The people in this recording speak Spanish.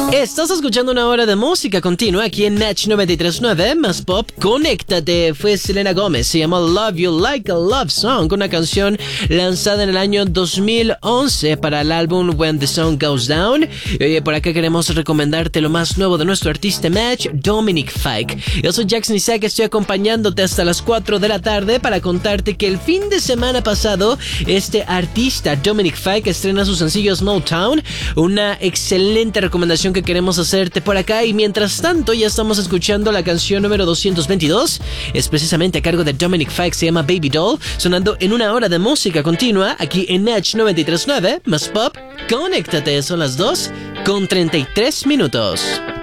Estás escuchando una hora de música continua aquí en Match 93.9 más pop. Conéctate. Fue Selena Gómez. Se llama Love You Like a Love Song, una canción lanzada en el año 2011 para el álbum When the Sun Goes Down. Y oye, por acá queremos recomendarte lo más nuevo de nuestro artista Match, Dominic Fike. Yo soy Jackson Isaac, estoy acompañándote hasta las 4 de la tarde para contarte que el fin de semana pasado este artista Dominic Fike estrena su sencillo Small Town, una excelente recomendación que queremos hacerte por acá. Y mientras tanto ya estamos escuchando la canción número 222, es precisamente a cargo de Dominic Fike, se llama Baby Doll, sonando en una hora de música continua aquí en Match 93.9 más pop. Conéctate, son las 2:33.